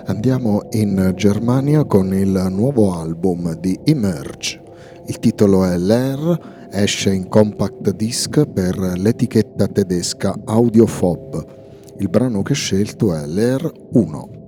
Andiamo in Germania con il nuovo album di Emerge. Il titolo è L'air, esce in compact disc per l'etichetta tedesca Audiofob. Il brano che ho scelto è L'air 1.